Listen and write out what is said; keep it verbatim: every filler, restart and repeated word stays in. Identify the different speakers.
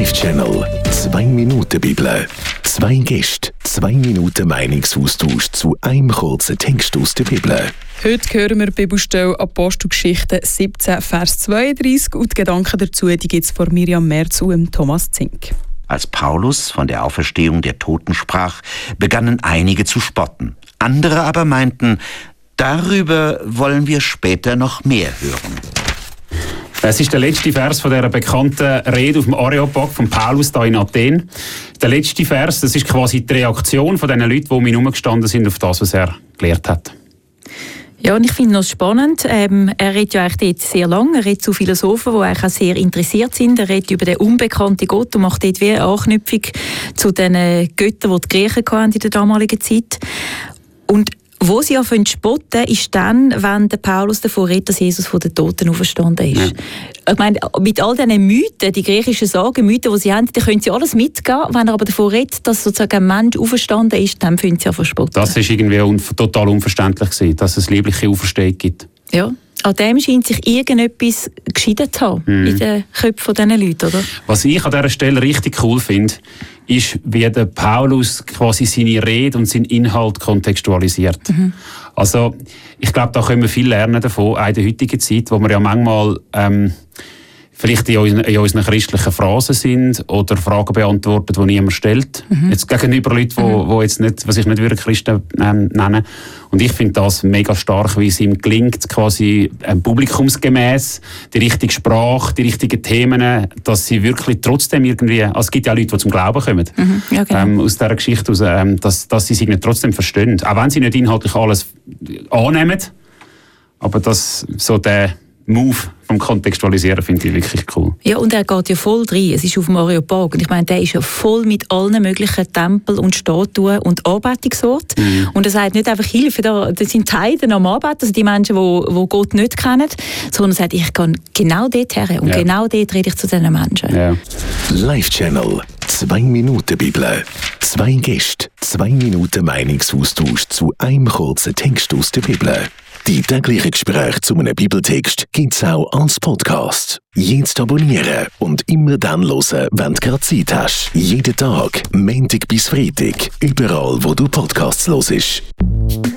Speaker 1: Live-Channel. Zwei Minuten Bibel. Zwei Gäste, zwei Minuten Meinungsaustausch zu einem kurzen Text aus der Bibel.
Speaker 2: Heute hören wir die Bibelstelle Apostelgeschichte siebzehn, Vers zweiunddreißig und die Gedanken dazu gibt es von Miriam Merz und Thomas Zink.
Speaker 3: Als Paulus von der Auferstehung der Toten sprach, begannen einige zu spotten. Andere aber meinten, darüber wollen wir später noch mehr hören.
Speaker 4: Es ist der letzte Vers von dieser bekannten Rede auf dem Areopag von Paulus da in Athen. Der letzte Vers, das ist quasi die Reaktion von den Leuten, die um ihn herumgestanden sind, auf das, was er gelehrt hat.
Speaker 5: Ja, und ich finde es spannend. Ähm, er redet ja eigentlich dort sehr lange. Er redet zu Philosophen, die eigentlich auch sehr interessiert sind. Er redet über den unbekannten Gott und macht dort wie eine Anknüpfung zu den Göttern, die die Griechen hatten in der damaligen Zeit. Und wo sie anfangen zu spotten, ist dann, wenn der Paulus davon redet, dass Jesus von den Toten auferstanden ist. Ja. Ich meine, mit all diesen Mythen, die griechischen Sagenmythen, die sie haben, die können sie alles mitgehen. Wenn er aber davon redet, dass sozusagen ein Mensch auferstanden ist, dann finden sie an verspotten. Das
Speaker 4: war irgendwie un- total unverständlich gewesen, dass es liebliche Auferstehung gibt.
Speaker 5: Ja. An dem scheint sich irgendetwas geschieden zu haben mm. in den Köpfen dieser Leute, oder?
Speaker 4: Was ich an dieser Stelle richtig cool finde, ist, wie der Paulus quasi seine Rede und seinen Inhalt kontextualisiert. Mhm. Also, ich glaube, da können wir viel lernen davon, auch in der heutigen Zeit, wo wir ja manchmal ähm, vielleicht in unseren, in unseren christlichen Phrasen sind oder Fragen beantworten, die niemand stellt. Mhm. Jetzt gegenüber Leuten, die mhm. wo jetzt nicht, was ich nicht würde Christen ähm, nennen. Und ich finde das mega stark, wie es ihm gelingt, quasi ähm, publikumsgemäß die richtige Sprache, die richtigen Themen, dass sie wirklich trotzdem irgendwie, also es gibt ja Leute, die zum Glauben kommen,
Speaker 5: mhm. ja, genau.
Speaker 4: ähm, aus dieser Geschichte aus, ähm, dass, dass sie sich nicht trotzdem verstehen. Auch wenn sie nicht inhaltlich alles annehmen, aber dass so der Move vom Kontextualisieren finde ich wirklich cool.
Speaker 5: Ja, und er geht ja voll rein. Es ist auf dem Areopag. Und ich meine, der ist ja voll mit allen möglichen Tempeln und Statuen und Anbetungsorten. Mhm. Und er sagt nicht einfach Hilfe, da, das sind die Heiden am Anbeten, also die Menschen, die, die Gott nicht kennen, sondern er sagt, ich gehe genau dort her und ja. genau dort rede ich zu diesen Menschen.
Speaker 4: Ja.
Speaker 1: Live-Channel. Zwei Minuten Bibel. Zwei Gäste, zwei Minuten Meinungsaustausch zu einem kurzen Text aus der Bibel. Die täglichen Gespräche zu einem Bibeltext gibt es auch als Podcast. Jetzt abonnieren und immer dann hören, wenn du gerade Zeit hast. Jeden Tag, Montag bis Freitag, überall, wo du Podcasts hörst.